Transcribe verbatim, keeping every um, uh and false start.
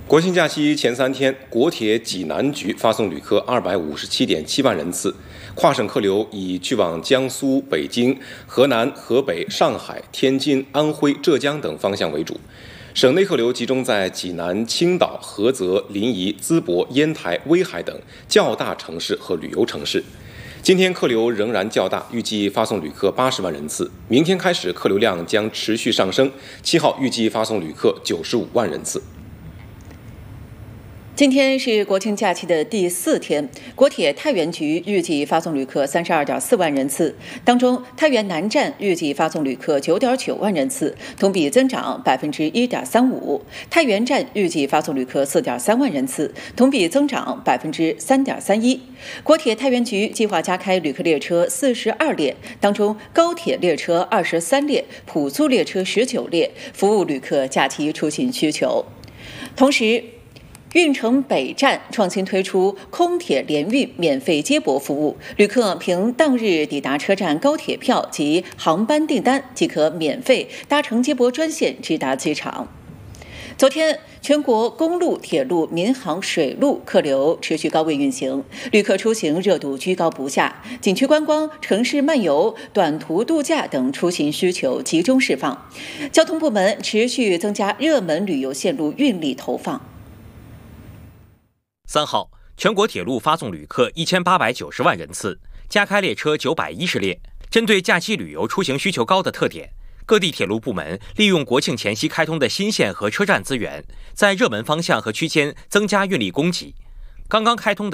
国庆假期前三天，国铁济南局发送旅客二百五十七点七万人次，跨省客流以去往江苏、北京、河南、河北、上海、天津、安徽、浙江等方向为主。省内客流集中在济南、青岛、菏泽、临沂、淄博、烟台、威海等较大城市和旅游城市。今天客流仍然较大，预计发送旅客八十万人次。明天开始客流量将持续上升，七号预计发送旅客九十五万人次。 今天是国庆假期的第四天，国铁太原局预计发送旅客三十二点四万人次，当中太原南站预计发送旅客九点九万人次，同比增长百分之一点三五；太原站预计发送旅客四点三万人次，同比增长百分之三点三一。国铁太原局计划加开旅客列车四十二列，当中高铁列车二十三列，普速列车十九列，服务旅客假期出行需求。同时，运城北站创新推出空铁联运免费接驳服务，旅客凭当日抵达车站高铁票及航班订单，即可免费搭乘接驳专线直达机场。昨天，全国公路、铁路、民航、水路客流持续高位运行，旅客出行热度居高不下，景区观光、城市漫游、短途度假等出行需求集中释放。交通部门持续增加热门旅游线路运力投放。 三号，全国铁路发送旅客一千八百九十万人次，加开列车九百一十列。针对假期旅游出行需求高的特点，各地铁路部门利用国庆前夕开通的新线和车站资源，在热门方向和区间增加运力供给。刚刚开通的